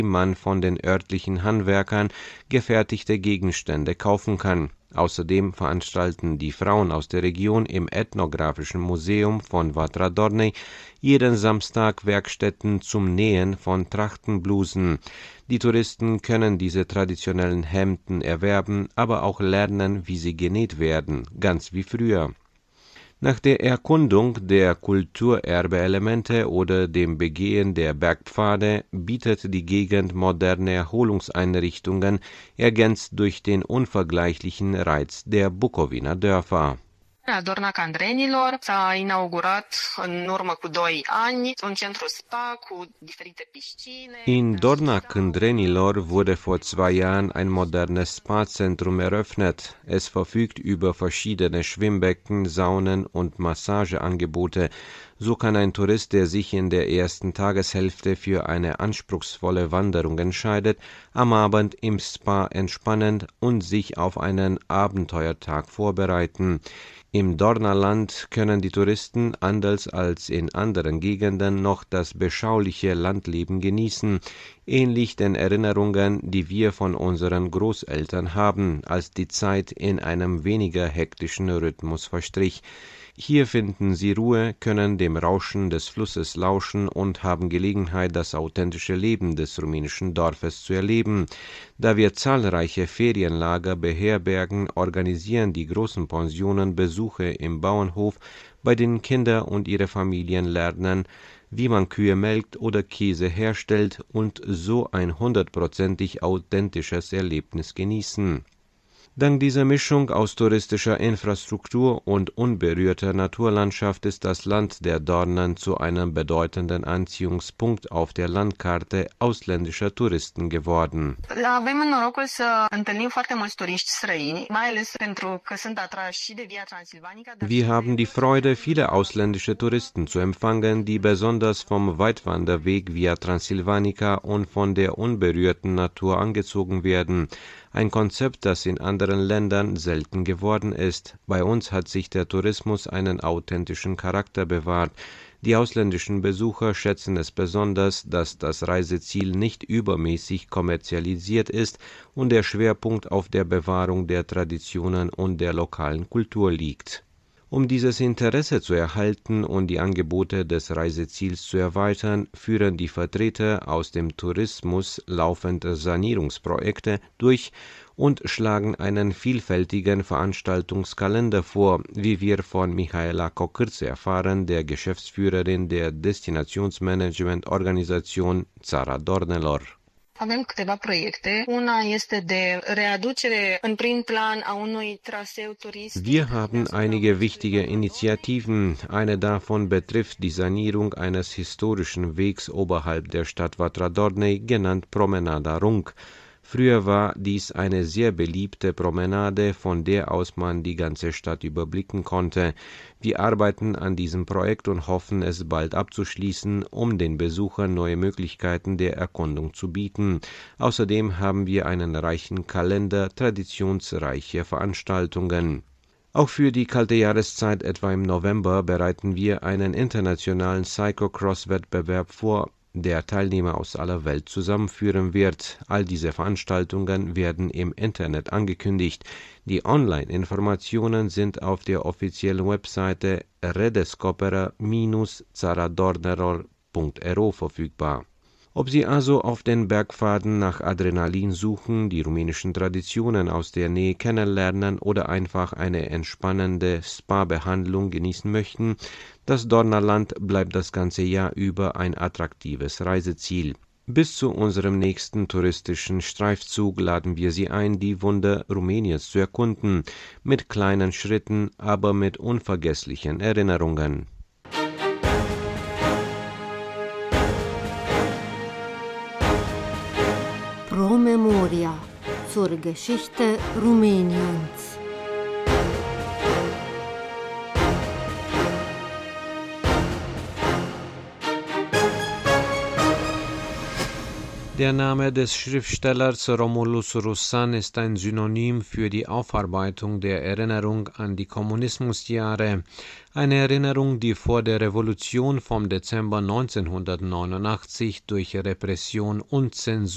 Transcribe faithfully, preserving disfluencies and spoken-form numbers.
man von den örtlichen Handwerkern gefertigte Gegenstände kaufen kann. Außerdem veranstalten die Frauen aus der Region im Ethnografischen Museum von Vatra-Dornei jeden Samstag Werkstätten zum Nähen von Trachtenblusen. Die Touristen können diese traditionellen Hemden erwerben, aber auch lernen, wie sie genäht werden, ganz wie früher. Nach der Erkundung der Kulturerbe-Elemente oder dem Begehen der Bergpfade bietet die Gegend moderne Erholungseinrichtungen, ergänzt durch den unvergleichlichen Reiz der Bukowiner Dörfer. Dorna Candrenilor s-a inaugurat în urmă cu doi ani un centru spa cu diferite piscine. In Dorna Candrenilor wurde vor zwei Jahren ein modernes Spa-Zentrum eröffnet. Es verfügt über verschiedene Schwimmbecken, Saunen und Massageangebote. So kann ein Tourist, der sich in der ersten Tageshälfte für eine anspruchsvolle Wanderung entscheidet, am Abend im Spa entspannen und sich auf einen Abenteuertag vorbereiten. Im Dornaland können die Touristen, anders als in anderen Gegenden, noch das beschauliche Landleben genießen, ähnlich den Erinnerungen, die wir von unseren Großeltern haben, als die Zeit in einem weniger hektischen Rhythmus verstrich. Hier finden sie Ruhe, können dem Rauschen des Flusses lauschen und haben Gelegenheit, das authentische Leben des rumänischen Dorfes zu erleben. Da wir zahlreiche Ferienlager beherbergen, organisieren die großen Pensionen Besuche im Bauernhof, bei denen Kinder und ihre Familien lernen, wie man Kühe melkt oder Käse herstellt und so ein hundertprozentig authentisches Erlebnis genießen. Dank dieser Mischung aus touristischer Infrastruktur und unberührter Naturlandschaft ist das Land der Dornen zu einem bedeutenden Anziehungspunkt auf der Landkarte ausländischer Touristen geworden. Avem norocul să întâlnim foarte mulți turiști străini, mai ales pentru că sunt atrași și de Via Transilvanica. Wir haben die Freude, viele ausländische Touristen zu empfangen, die besonders vom Weitwanderweg Via Transilvanica und von der unberührten Natur angezogen werden. Ein Konzept, das in anderen Ländern selten geworden ist. Bei uns hat sich der Tourismus einen authentischen Charakter bewahrt. Die ausländischen Besucher schätzen es besonders, dass das Reiseziel nicht übermäßig kommerzialisiert ist und der Schwerpunkt auf der Bewahrung der Traditionen und der lokalen Kultur liegt. Um dieses Interesse zu erhalten und die Angebote des Reiseziels zu erweitern, führen die Vertreter aus dem Tourismus laufend Sanierungsprojekte durch und schlagen einen vielfältigen Veranstaltungskalender vor, wie wir von Mihaela Cocârță erfahren, der Geschäftsführerin der Destinationsmanagement-Organisation Țara Dornelor. Avem câteva proiecte. Una este de readucere în prim plan a unui traseu turistic. Wir haben einige wichtige Initiativen. Eine davon betrifft die Sanierung eines historischen Wegs oberhalb der Stadt Vatra-Dornei, genannt Promenada Rung. Früher war dies eine sehr beliebte Promenade, von der aus man die ganze Stadt überblicken konnte. Wir arbeiten an diesem Projekt und hoffen, es bald abzuschließen, um den Besuchern neue Möglichkeiten der Erkundung zu bieten. Außerdem haben wir einen reichen Kalender traditionsreicher Veranstaltungen. Auch für die kalte Jahreszeit, etwa im November, bereiten wir einen internationalen Cyclocross-Wettbewerb vor, der Teilnehmer aus aller Welt zusammenführen wird. All diese Veranstaltungen werden im Internet angekündigt. Die Online-Informationen sind auf der offiziellen Webseite redescopera dash țaradorneror punct ro verfügbar. Ob Sie also auf den Bergpfaden nach Adrenalin suchen, die rumänischen Traditionen aus der Nähe kennenlernen oder einfach eine entspannende Spa-Behandlung genießen möchten, das Dornaland bleibt das ganze Jahr über ein attraktives Reiseziel. Bis zu unserem nächsten touristischen Streifzug laden wir Sie ein, die Wunder Rumäniens zu erkunden, mit kleinen Schritten, aber mit unvergesslichen Erinnerungen. Pro Memoria zur Geschichte Rumäniens. Der Name des Schriftstellers Romulus Rusan ist ein Synonym für die Aufarbeitung der Erinnerung an die Kommunismusjahre. Eine Erinnerung, die vor der Revolution vom Dezember neunzehnhundertneunundachtzig durch Repression und Zensur